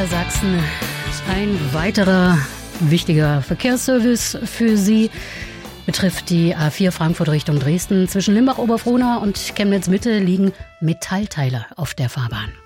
Niedersachsen. Ein weiterer wichtiger Verkehrsservice für Sie betrifft die A4 Frankfurt Richtung Dresden. Zwischen Limbach-Oberfrohna und Chemnitz-Mitte liegen Metallteile auf der Fahrbahn.